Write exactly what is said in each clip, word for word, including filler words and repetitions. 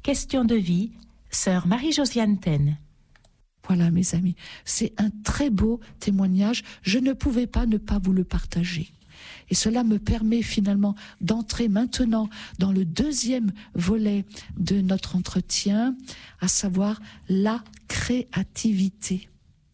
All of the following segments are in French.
Question de vie, sœur Marie-Josiane Taine. Voilà mes amis, c'est un très beau témoignage, je ne pouvais pas ne pas vous le partager. Et cela me permet finalement d'entrer maintenant dans le deuxième volet de notre entretien, à savoir la créativité.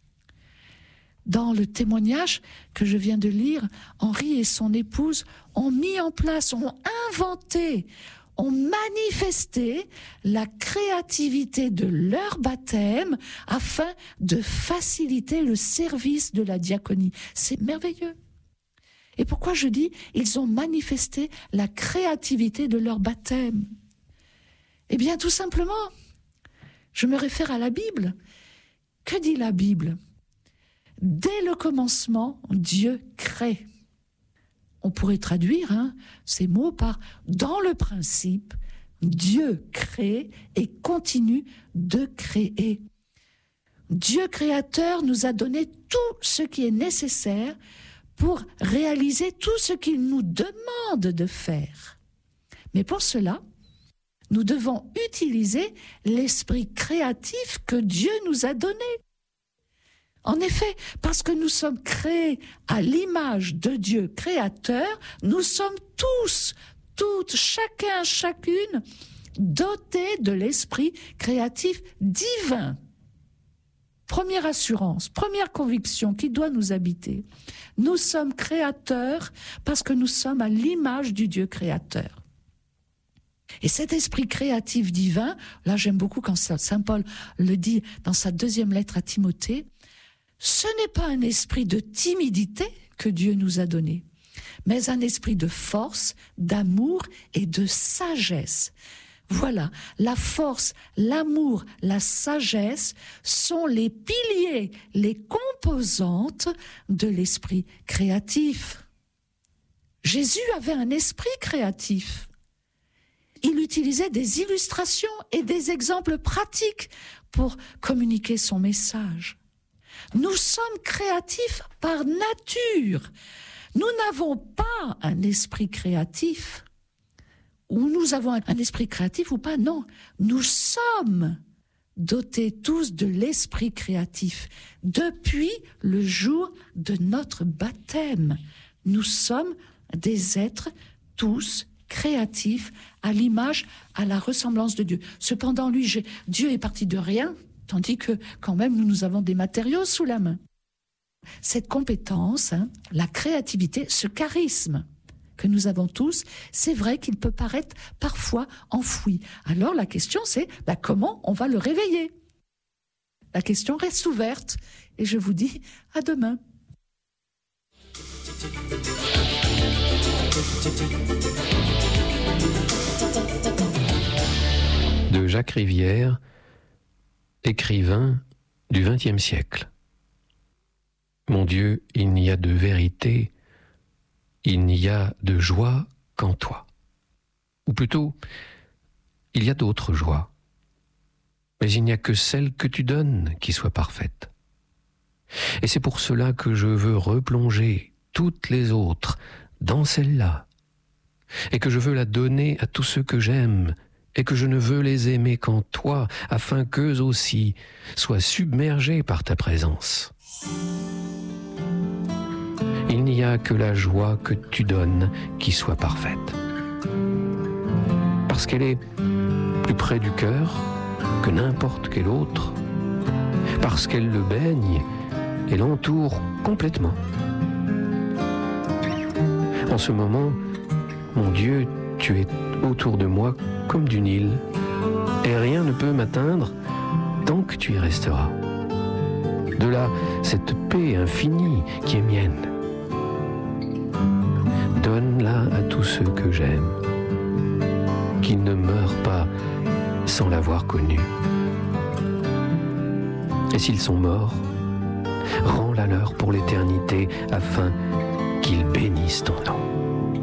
Dans le témoignage que je viens de lire, Henri et son épouse ont mis en place, ont inventé, ont manifesté la créativité de leur baptême afin de faciliter le service de la diaconie. C'est merveilleux. Et pourquoi je dis ils ont manifesté la créativité de leur baptême? Eh bien, tout simplement, je me réfère à la Bible. Que dit la Bible? Dès le commencement, Dieu crée. On pourrait traduire hein, ces mots par « dans le principe, Dieu crée et continue de créer ». Dieu créateur nous a donné tout ce qui est nécessaire pour réaliser tout ce qu'il nous demande de faire. Mais pour cela, nous devons utiliser l'esprit créatif que Dieu nous a donné. En effet, parce que nous sommes créés à l'image de Dieu créateur, nous sommes tous, toutes, chacun, chacune, dotés de l'esprit créatif divin. Première assurance, première conviction qui doit nous habiter. Nous sommes créateurs parce que nous sommes à l'image du Dieu créateur. Et cet esprit créatif divin, là j'aime beaucoup quand saint Paul le dit dans sa deuxième lettre à Timothée, ce n'est pas un esprit de timidité que Dieu nous a donné, mais un esprit de force, d'amour et de sagesse. Voilà, la force, l'amour, la sagesse sont les piliers, les composantes de l'esprit créatif. Jésus avait un esprit créatif. Il utilisait des illustrations et des exemples pratiques pour communiquer son message. Nous sommes créatifs par nature. Nous n'avons pas un esprit créatif. Ou nous avons un esprit créatif ou pas, non. Nous sommes dotés tous de l'esprit créatif. Depuis le jour de notre baptême, nous sommes des êtres tous créatifs à l'image, à la ressemblance de Dieu. Cependant, lui, j'ai, Dieu est parti de rien, tandis que quand même nous, nous avons des matériaux sous la main. Cette compétence, hein, la créativité, ce charisme que nous avons tous, c'est vrai qu'il peut paraître parfois enfoui. Alors la question c'est, bah, comment on va le réveiller? La question reste ouverte et je vous dis à demain. De Jacques Rivière, écrivain du vingtième siècle. Mon Dieu, il n'y a de vérité, il n'y a de joie qu'en toi. Ou plutôt, il y a d'autres joies, mais il n'y a que celle que tu donnes qui soit parfaite. Et c'est pour cela que je veux replonger toutes les autres dans celle-là, et que je veux la donner à tous ceux que j'aime, et que je ne veux les aimer qu'en toi, afin qu'eux aussi soient submergés par ta présence. Il n'y a que la joie que tu donnes qui soit parfaite. Parce qu'elle est plus près du cœur que n'importe quel autre, parce qu'elle le baigne et l'entoure complètement. En ce moment, mon Dieu, tu es autour de moi comme d'une île, et rien ne peut m'atteindre tant que tu y resteras. De là, cette paix infinie qui est mienne. Donne-la à tous ceux que j'aime, qu'ils ne meurent pas sans l'avoir connue. Et s'ils sont morts, rends-la leur pour l'éternité, afin qu'ils bénissent ton nom.